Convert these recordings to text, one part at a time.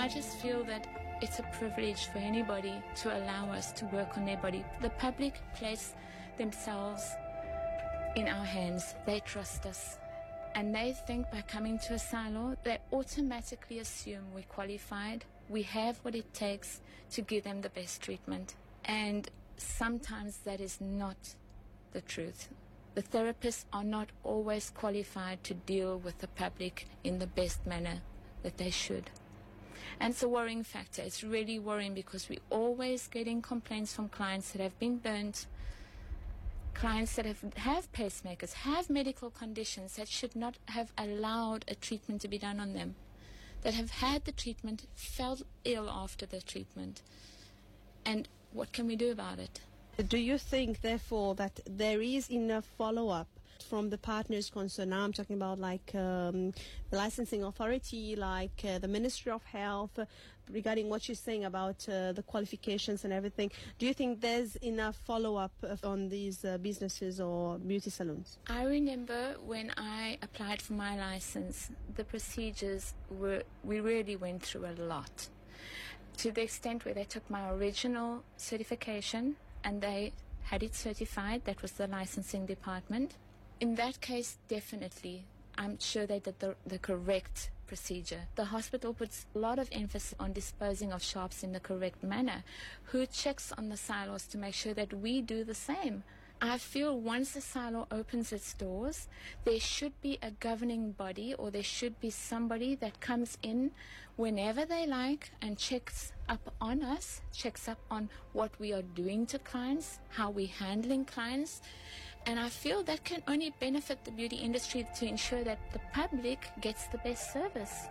I just feel that it's a privilege for anybody to allow us to work on their body. The public place themselves in our hands. They trust us. And they think by coming to Asilo, they automatically assume we're qualified. We have what it takes to give them the best treatment. And sometimes that is not the truth. The therapists are not always qualified to deal with the public in the best manner that they should. And it's a worrying factor. It's really worrying because we're always getting complaints from clients that have been burnt, clients that have pacemakers, have medical conditions that should not have allowed a treatment to be done on them, that have had the treatment, felt ill after the treatment. And what can we do about it? Do you think, therefore, that there is enough follow-up from the partners concerned? Now I'm talking about the licensing authority, the Ministry of Health, regarding what you're saying about the qualifications and everything. Do you think there's enough follow-up on these businesses or beauty salons? I remember when I applied for my license, the procedures we really went through a lot. To the extent where they took my original certification and they had it certified. That was the licensing department. In that case, definitely, I'm sure they did the correct procedure. The hospital puts a lot of emphasis on disposing of sharps in the correct manner. Who checks on the silos to make sure that we do the same? I feel once the silo opens its doors, there should be a governing body, or there should be somebody that comes in whenever they like and checks up on us, checks up on what we are doing to clients, how we're handling clients. And I feel that can only benefit the beauty industry to ensure that the public gets the best service.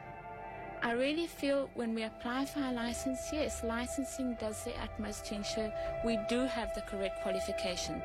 I really feel when we apply for our license, yes, licensing does their utmost to ensure we do have the correct qualification.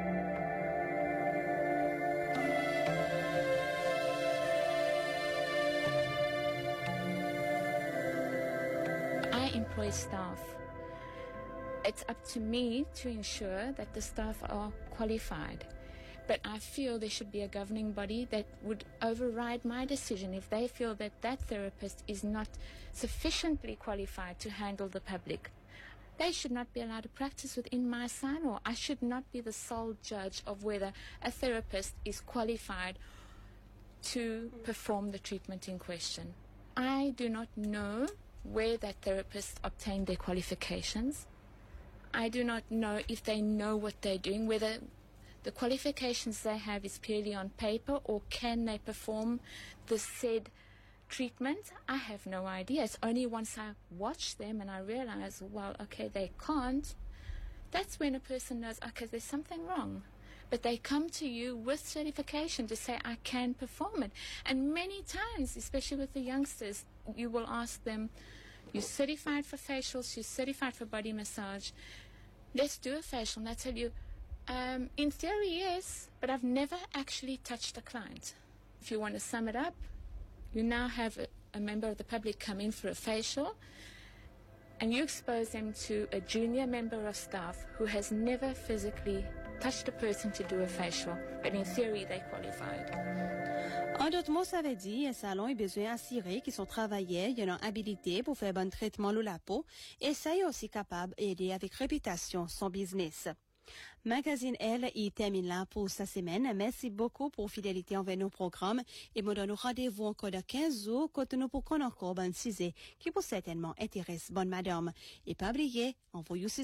I employ staff. It's up to me to ensure that the staff are qualified. But I feel there should be a governing body that would override my decision if they feel that that therapist is not sufficiently qualified to handle the public. They should not be allowed to practice within my silo. I should not be the sole judge of whether a therapist is qualified to perform the treatment in question. I do not know where that therapist obtained their qualifications. I do not know if they know what they're doing, whether the qualifications they have is purely on paper, or can they perform the said treatment? I have no idea. It's only once I watch them and I realize, well, okay, they can't. That's when a person knows, okay, there's something wrong. But they come to you with certification to say, I can perform it. And many times, especially with the youngsters, you will ask them, you're certified for facials, you're certified for body massage. Let's do a facial. And they tell you, in theory, yes, but I've never actually touched a client. If you want to sum it up, you now have a member of the public come in for a facial, and you expose them to a junior member of staff who has never physically touched a person to do a facial, but in theory, they're qualified. En d'autres mots, ça veut dire, un salon a besoin d'assurer qu'ils sont travailleurs, ils ont habilité pour faire bon traitement de la peau, et ça est aussi capable d'aider avec réputation son business. Magazine Elle y termine là pour cette semaine. Merci beaucoup pour fidélité envers nos programmes et nous donnons rendez-vous encore dans 15 jours quand nous pourrons encore bon sujet qui peut certainement intéresser bonne madame. Et pas oublier, envoyez